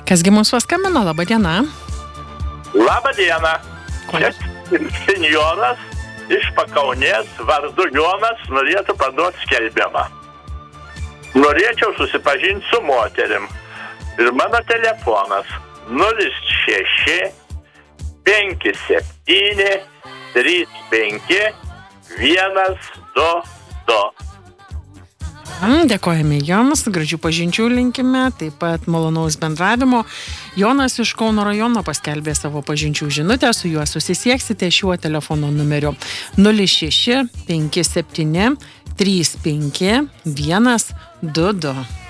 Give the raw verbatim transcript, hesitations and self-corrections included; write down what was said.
Kasgi mums paskambino, laba diena. Labą dieną. Kuo? Senjoras iš Pakaunės vardu Jonas norėtų paduoti skelbimą. Norėčiau susipažinti su moterim. Ir mano telefonas nulis šeši penki septyni trys penki vienas du du. Dėkojame Jums, gražių pažinčių linkime, taip pat malonaus bendravimo. Jonas iš Kauno rajono paskelbė savo pažinčių žinutę, su juo susisieksite šiuo telefono numeriu nulis šeši penki septyni trys penki vienas du du.